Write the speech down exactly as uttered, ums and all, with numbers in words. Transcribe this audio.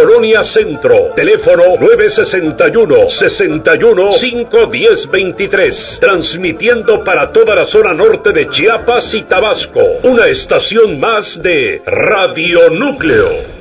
Colonia Centro. Teléfono nueve seis uno, seis uno, cinco uno cero dos tres. Transmitiendo para toda la zona norte de Chiapas y Tabasco. Una estación más de Radio Núcleo.